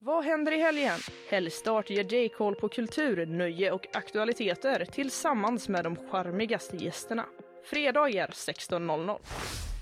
Vad händer i helgen? Helgstart ger J-Call på kultur, nöje och aktualiteter tillsammans med de charmigaste gästerna. Fredagar 16:00.